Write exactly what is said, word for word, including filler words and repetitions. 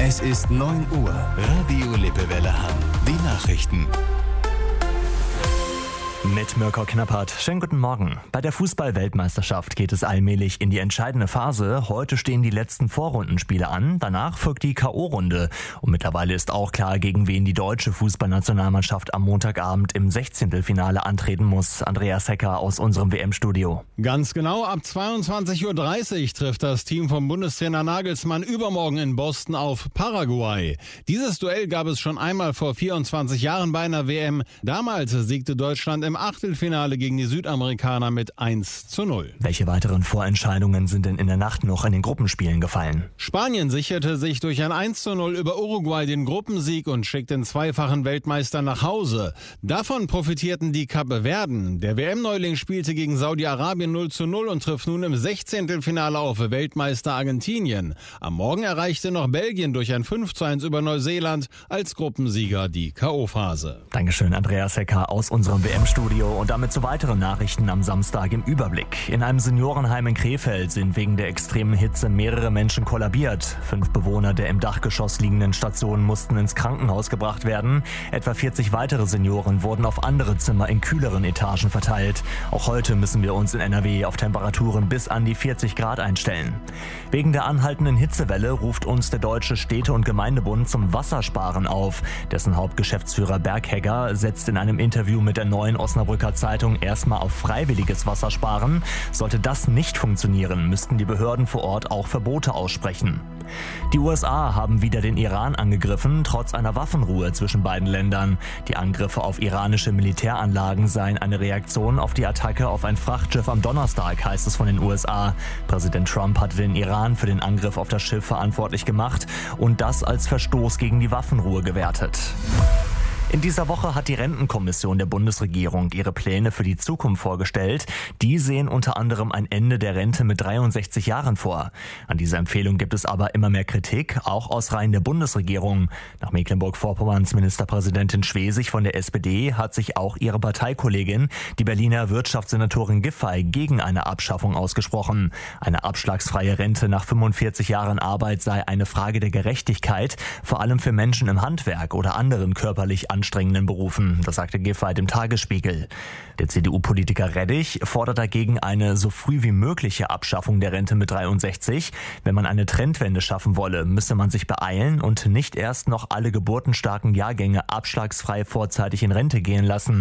Es ist neun Uhr. Radio Lippewelle Hamm. Die Nachrichten. Mit Mirko Knappert. Schönen guten Morgen. Bei der Fußball-Weltmeisterschaft geht es allmählich in die entscheidende Phase. Heute stehen die letzten Vorrundenspiele an. Danach folgt die K O-Runde. Und mittlerweile ist auch klar, gegen wen die deutsche Fußballnationalmannschaft am Montagabend im Sechzehntelfinale antreten muss. Andreas Hecker aus unserem W M-Studio. Ganz genau, ab zweiundzwanzig Uhr dreißig trifft das Team vom Bundestrainer Nagelsmann übermorgen in Boston auf Paraguay. Dieses Duell gab es schon einmal vor vierundzwanzig Jahren bei einer W M. Damals siegte Deutschland im Achtelfinale gegen die Südamerikaner mit eins zu null. Welche weiteren Vorentscheidungen sind denn in der Nacht noch in den Gruppenspielen gefallen? Spanien sicherte sich durch ein eins zu null über Uruguay den Gruppensieg und schickt den zweifachen Weltmeister nach Hause. Davon profitierten die Kapverden. Der W M-Neuling spielte gegen Saudi-Arabien null zu null und trifft nun im Sechzehntelfinale auf Weltmeister Argentinien. Am Morgen erreichte noch Belgien durch ein fünf zu eins über Neuseeland als Gruppensieger die K O-Phase. Dankeschön, Andreas Hecker aus unserem W M-Studio. Und damit zu weiteren Nachrichten am Samstag im Überblick. In einem Seniorenheim in Krefeld sind wegen der extremen Hitze mehrere Menschen kollabiert. Fünf Bewohner der im Dachgeschoss liegenden Station mussten ins Krankenhaus gebracht werden. Etwa vierzig weitere Senioren wurden auf andere Zimmer in kühleren Etagen verteilt. Auch heute müssen wir uns in N R W auf Temperaturen bis an die vierzig Grad einstellen. Wegen der anhaltenden Hitzewelle ruft uns der Deutsche Städte- und Gemeindebund zum Wassersparen auf. Dessen Hauptgeschäftsführer Berghegger setzt in einem Interview mit der Neuen Osnabrücker Zeitung erstmal auf freiwilliges Wassersparen. Sollte das nicht funktionieren, müssten die Behörden vor Ort auch Verbote aussprechen. Die U S A haben wieder den Iran angegriffen, trotz einer Waffenruhe zwischen beiden Ländern. Die Angriffe auf iranische Militäranlagen seien eine Reaktion auf die Attacke auf ein Frachtschiff am Donnerstag, heißt es von den U S A. Präsident Trump hatte den Iran für den Angriff auf das Schiff verantwortlich gemacht und das als Verstoß gegen die Waffenruhe gewertet. In dieser Woche hat die Rentenkommission der Bundesregierung ihre Pläne für die Zukunft vorgestellt. Die sehen unter anderem ein Ende der Rente mit dreiundsechzig Jahren vor. An dieser Empfehlung gibt es aber immer mehr Kritik, auch aus Reihen der Bundesregierung. Nach Mecklenburg-Vorpommerns Ministerpräsidentin Schwesig von der S P D hat sich auch ihre Parteikollegin, die Berliner Wirtschaftssenatorin Giffey, gegen eine Abschaffung ausgesprochen. Eine abschlagsfreie Rente nach fünfundvierzig Jahren Arbeit sei eine Frage der Gerechtigkeit, vor allem für Menschen im Handwerk oder anderen körperlich anstrengenden Berufen, das sagte Giffey dem Tagesspiegel. Der C D U-Politiker Reddich fordert dagegen eine so früh wie mögliche Abschaffung der Rente mit dreiundsechzig. Wenn man eine Trendwende schaffen wolle, müsse man sich beeilen und nicht erst noch alle geburtenstarken Jahrgänge abschlagsfrei vorzeitig in Rente gehen lassen.